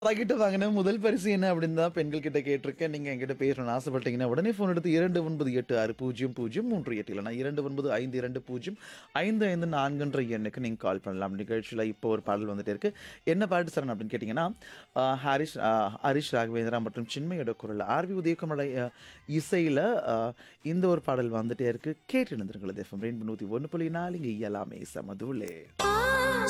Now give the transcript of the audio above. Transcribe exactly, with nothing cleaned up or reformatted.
கிட்ட வாங்கின முதல் பரிசு என்ன அப்படின்னு தான் பெண்கள் கிட்ட கேட்டிருக்கேன். நீங்க என்கிட்ட பேசணும்னு ஆசைப்பட்டீங்கன்னா, உடனே ஃபோன் எடுத்து இரண்டு ஒன்பது எட்டு ஆறு பூஜ்ஜியம் பூஜ்ஜியம் மூன்று எட்டு இல்லன்னா இரண்டு ஒன்பது ஐந்து இரண்டு பூஜ்ஜியம் ஐந்து ஐந்து நான்கு என்ற எண்ணுக்கு நீங்க கால் பண்ணலாம். நிகழ்ச்சியில இப்போ ஒரு பாடல் வந்துட்டே இருக்கு. என்ன பாட்டு சரண் அப்படின்னு கேட்டீங்கன்னா, அ ஹாரிஸ் அ ஹரிஷ் ராகவேந்திரா மற்றும் சின்மயோட குரல்ல ஆர்வி உதயகுமாரோட அ இசையில அ இந்த ஒரு பாடல் வந்துட்டே இருக்கு. கேட்டு இணைந்திருங்கள். எஃப்எம் ரெயின்போ நூற்று ஒன்று புள்ளி நான்கு இங்க எல்லாமே சமதூளே.